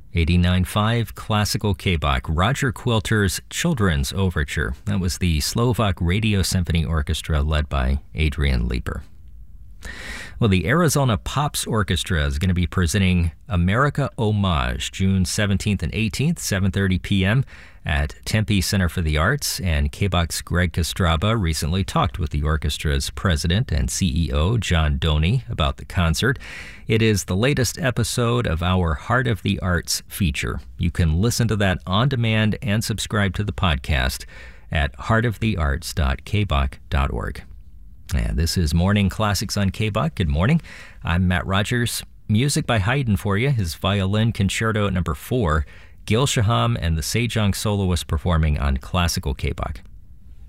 89.5 Classical K-Bach, Roger Quilter's Children's Overture. That was the Slovak Radio Symphony Orchestra led by Adrian Leeper. Well, the Arizona Pops Orchestra is going to be presenting America Homage June 17th and 18th, 7:30 p.m. at Tempe Center for the Arts, and K-Bach's Greg Kostraba recently talked with the orchestra's president and CEO, John Doney, about the concert. It is the latest episode of our Heart of the Arts feature. You can listen to that on demand and subscribe to the podcast at heartofthearts.kbach.org. And this is Morning Classics on K-Bach. Good morning. I'm Matt Rogers. Music by Haydn for you, his Violin Concerto at number 4. Gil Shaham and the Sejong Soloists performing on Classical K-Bach.